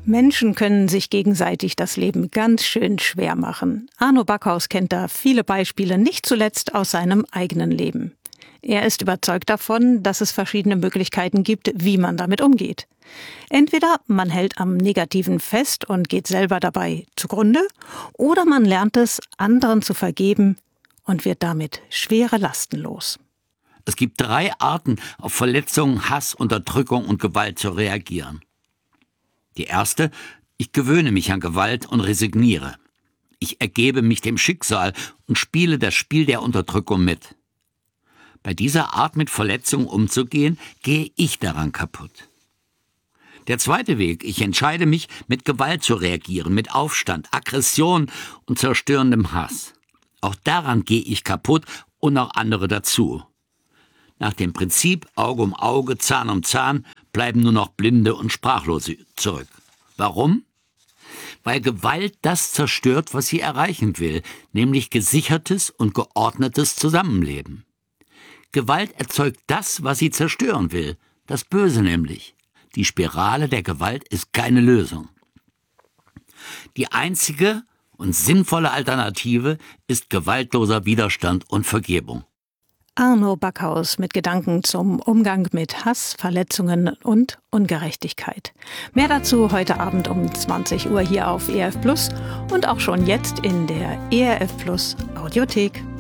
Menschen können sich gegenseitig das Leben ganz schön schwer machen. Arno Backhaus kennt da viele Beispiele, nicht zuletzt aus seinem eigenen Leben. Er ist überzeugt davon, dass es verschiedene Möglichkeiten gibt, wie man damit umgeht. Entweder man hält am Negativen fest und geht selber dabei zugrunde, oder man lernt es, anderen zu vergeben und wird damit schwere Lasten los. Es gibt 3 Arten, auf Verletzungen, Hass, Unterdrückung und Gewalt zu reagieren. Die erste: ich gewöhne mich an Gewalt und resigniere. Ich ergebe mich dem Schicksal und spiele das Spiel der Unterdrückung mit. Bei dieser Art, mit Verletzungen umzugehen, gehe ich daran kaputt. Der zweite Weg: ich entscheide mich, mit Gewalt zu reagieren, mit Aufstand, Aggression und zerstörendem Hass. Auch daran gehe ich kaputt und auch andere dazu. Nach dem Prinzip Auge um Auge, Zahn um Zahn bleiben nur noch Blinde und Sprachlose zurück. Warum? Weil Gewalt das zerstört, was sie erreichen will, nämlich gesichertes und geordnetes Zusammenleben. Gewalt erzeugt das, was sie zerstören will, das Böse nämlich. Die Spirale der Gewalt ist keine Lösung. Die einzige und sinnvolle Alternative ist gewaltloser Widerstand und Vergebung. Arno Backhaus mit Gedanken zum Umgang mit Hass, Verletzungen und Ungerechtigkeit. Mehr dazu heute Abend um 20 Uhr hier auf ERF Plus und auch schon jetzt in der ERF Plus Audiothek.